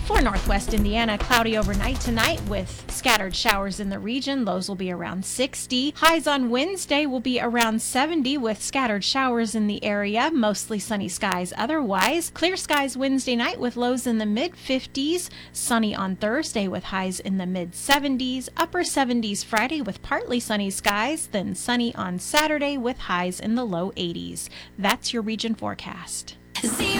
For Northwest Indiana, cloudy overnight tonight with scattered showers in the region. Lows will be around 60. Highs on Wednesday will be around 70 with scattered showers in the area. Mostly sunny skies otherwise. Clear skies Wednesday night with lows in the mid-50s. Sunny on Thursday with highs in the mid-70s. Upper 70s Friday with partly sunny skies. Then sunny on Saturday with highs in the low 80s. That's your region forecast. See